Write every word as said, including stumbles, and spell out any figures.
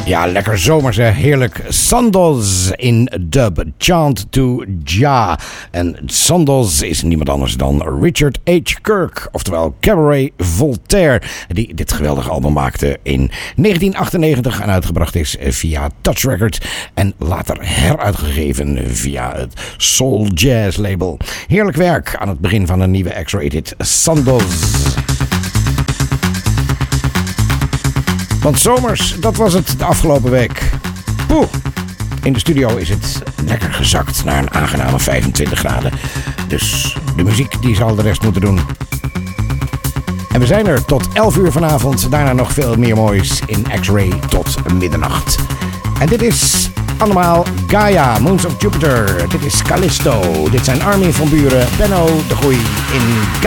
Ja, lekker zomers, hè. Heerlijk. Sandoz in dub. Chant to Jah. En Sandoz is niemand anders dan Richard H. Kirk. Oftewel Cabaret Voltaire. Die dit geweldige album maakte in negentien achtennegentig. En uitgebracht is via Touch Records. En later heruitgegeven via het Soul Jazz label. Heerlijk werk aan het begin van een nieuwe X-Rated Sandoz. Want zomers, dat was het de afgelopen week. Poeh, in de studio is het lekker gezakt naar een aangename vijfentwintig graden. Dus de muziek die zal de rest moeten doen. En we zijn er tot elf uur vanavond. Daarna nog veel meer moois in X-Ray tot middernacht. En dit is allemaal Gaia, Moons of Jupiter. Dit is Callisto. Dit zijn Armin van Buuren, Benno de Goeie in Gaia.